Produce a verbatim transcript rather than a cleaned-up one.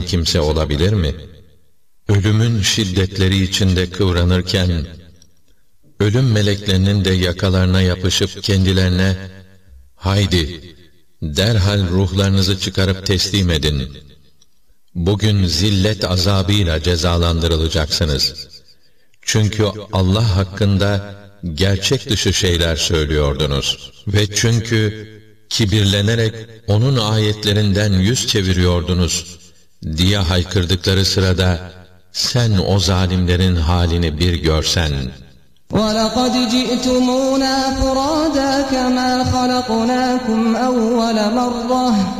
kimse olabilir mi? Ölümün şiddetleri içinde kıvranırken, ölüm meleklerinin de yakalarına yapışıp kendilerine, haydi, derhal ruhlarınızı çıkarıp teslim edin. Bugün zillet azabıyla cezalandırılacaksınız. Çünkü Allah hakkında gerçek dışı şeyler söylüyordunuz. Ve çünkü kibirlenerek onun ayetlerinden yüz çeviriyordunuz diye haykırdıkları sırada, sen o zalimlerin halini bir görsen. وَلَقَدْ جِئْتُمُونَا فُرَادَى كَمَا خَلَقْنَاكُمْ أَوَّلَ مَرَّةٍ